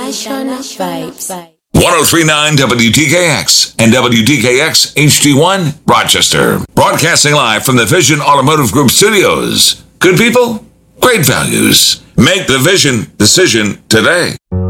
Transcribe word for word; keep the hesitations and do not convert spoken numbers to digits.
International Vibes. ten thirty-nine W T K X and W T K X H D one, Rochester. Broadcasting live from the Vision Automotive Group studios. Good people, great values. Make the Vision decision today.